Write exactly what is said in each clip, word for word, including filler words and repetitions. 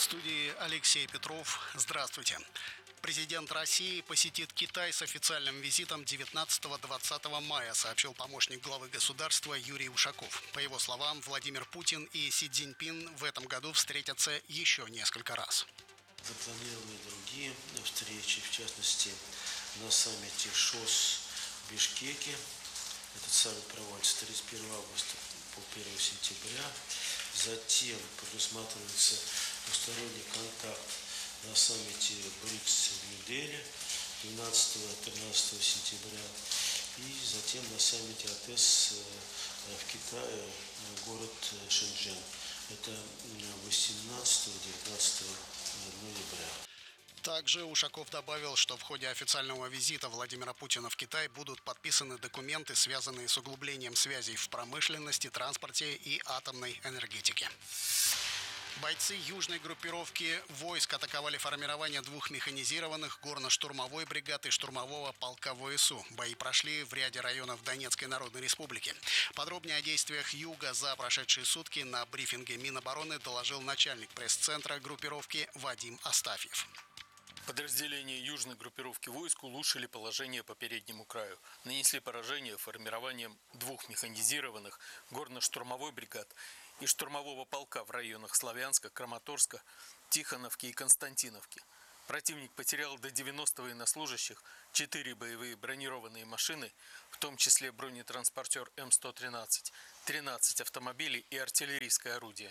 студии Алексей Петров. Здравствуйте. Президент России посетит Китай с официальным визитом девятнадцатого-двадцатого мая, сообщил помощник главы государства Юрий Ушаков. По его словам, Владимир Путин и Си Цзиньпин в этом году встретятся еще несколько раз. Запланированы другие встречи, в частности, на саммите ШОС в Бишкеке. Этот саммит проводится тридцать первого августа по первого сентября. Затем предусматривается двусторонний контакт на саммите БРИКС в Нью-Дели двенадцатого-тринадцатого сентября. И затем на саммите АТЭС в Китае, город Шэньчжэнь. Это восемнадцатого-девятнадцатого ноября. Также Ушаков добавил, что в ходе официального визита Владимира Путина в Китай будут подписаны документы, связанные с углублением связей в промышленности, транспорте и атомной энергетике. Бойцы южной группировки войск атаковали формирование двух механизированных горно-штурмовой бригады и штурмового полка ВСУ. Бои прошли в ряде районов Донецкой Народной Республики. Подробнее о действиях Юга за прошедшие сутки на брифинге Минобороны доложил начальник пресс-центра группировки Вадим Астафьев. Подразделения южной группировки войск улучшили положение по переднему краю, нанесли поражение формированием двух механизированных горно-штурмовой бригад и штурмового полка в районах Славянска, Краматорска, Тихоновки и Константиновки. Противник потерял до девяноста военнослужащих, четыре боевые бронированные машины, в том числе бронетранспортер М сто тринадцать, тринадцать автомобилей и артиллерийское орудие.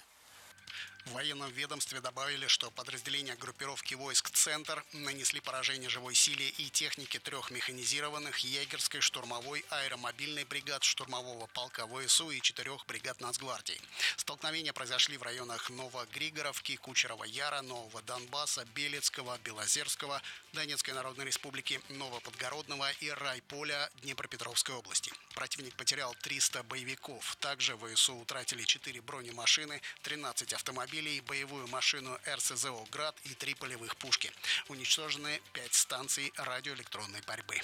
В военном ведомстве добавили, что подразделения группировки войск «Центр» нанесли поражение живой силе и технике трех механизированных егерской, штурмовой, аэромобильной бригад штурмового полка ВСУ и четырех бригад Нацгвардии. Столкновения произошли в районах Новогригоровки, Кучерова-Яра, Нового Донбасса, Белецкого, Белозерского, Донецкой Народной Республики, Новоподгородного и Райполя Днепропетровской области. Противник потерял триста боевиков. Также ВСУ утратили четыре бронемашины, тринадцать автомобилей, боевую машину эр эс зэ о «Град» и три полевых пушки. Уничтожены пять станций радиоэлектронной борьбы.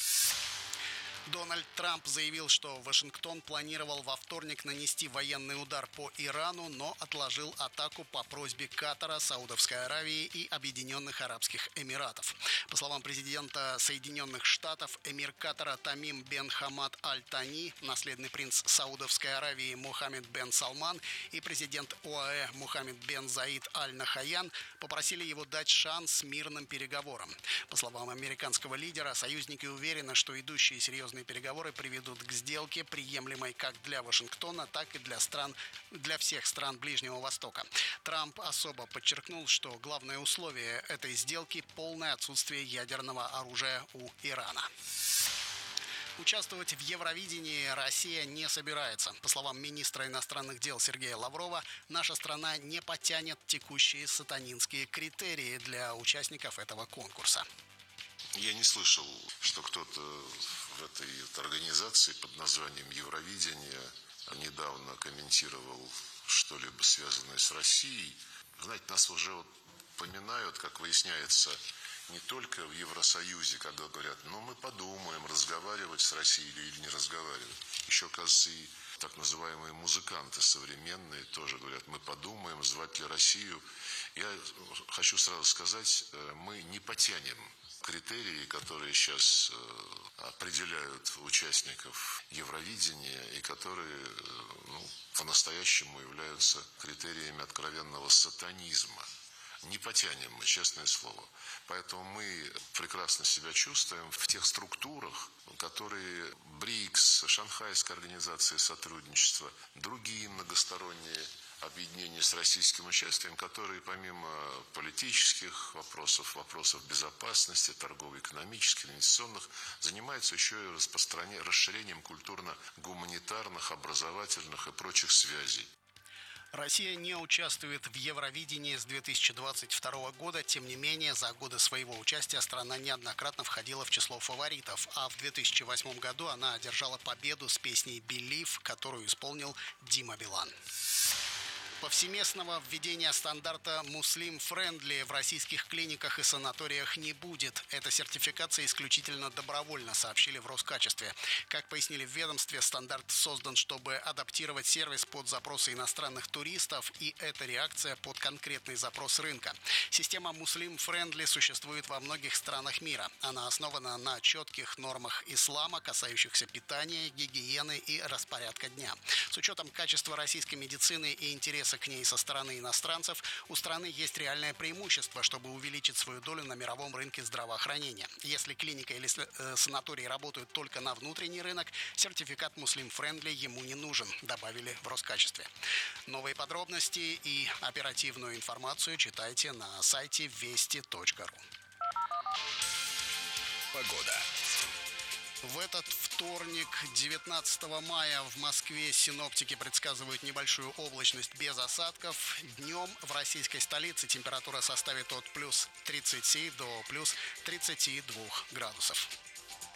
Дональд Трамп заявил, что Вашингтон планировал во вторник нанести военный удар по Ирану, но отложил атаку по просьбе Катара, Саудовской Аравии и Объединенных Арабских Эмиратов. По словам президента Соединенных Штатов, эмир Катара Тамим бен Хамад аль-Тани, наследный принц Саудовской Аравии Мохаммед бен Салман и президент ОАЭ Мохаммед бен Заид аль-Нахаян попросили его дать шанс мирным переговорам. По словам американского лидера, союзники уверены, что идущие серьезные переговоры приведут к сделке, приемлемой как для Вашингтона, так и для стран, для всех стран Ближнего Востока. Трамп особо подчеркнул, что главное условие этой сделки – полное отсутствие ядерного оружия у Ирана. Участвовать в Евровидении Россия не собирается. По словам министра иностранных дел Сергея Лаврова, наша страна не потянет текущие сатанинские критерии для участников этого конкурса. Я не слышал, что кто-то в этой организации под названием Евровидение недавно комментировал что-либо связанное с Россией. Знаете, нас уже вот поминают, как выясняется, не только в Евросоюзе, когда говорят, ну мы подумаем, разговаривать с Россией или не разговаривать. Еще, кажется, и так называемые музыканты современные тоже говорят, мы подумаем, звать ли Россию. Я хочу сразу сказать, мы не потянем критерии, которые сейчас определяют участников Евровидения и которые ну, по-настоящему являются критериями откровенного сатанизма. Не потянем мы, честное слово. Поэтому мы прекрасно себя чувствуем в тех структурах, которые БРИКС, Шанхайская организация сотрудничества, другие многосторонние объединения с российским участием, которые помимо политических вопросов, вопросов безопасности, торгово-экономических, инвестиционных, занимаются еще и распространением, расширением культурно-гуманитарных, образовательных и прочих связей. Россия не участвует в Евровидении с две тысячи двадцать второго года. Тем не менее, за годы своего участия страна неоднократно входила в число фаворитов. А в две тысячи восьмом году она одержала победу с песней «Believe», которую исполнил Дима Билан. Повсеместного введения стандарта «Muslim Friendly» в российских клиниках и санаториях не будет. Эта сертификация исключительно добровольна, сообщили в Роскачестве. Как пояснили в ведомстве, стандарт создан, чтобы адаптировать сервис под запросы иностранных туристов, и это реакция под конкретный запрос рынка. Система «Muslim Friendly» существует во многих странах мира. Она основана на четких нормах ислама, касающихся питания, гигиены и распорядка дня. С учетом качества российской медицины и интереса к ней со стороны иностранцев, у страны есть реальное преимущество, чтобы увеличить свою долю на мировом рынке здравоохранения. Если клиника или санаторий работают только на внутренний рынок, сертификат Muslim Friendly ему не нужен, добавили в Роскачестве. Новые подробности и оперативную информацию читайте на сайте вести точка ру. Погода. В этот вторник, девятнадцатого мая, в Москве синоптики предсказывают небольшую облачность без осадков. Днем в российской столице температура составит от плюс тридцати до плюс тридцати двух градусов.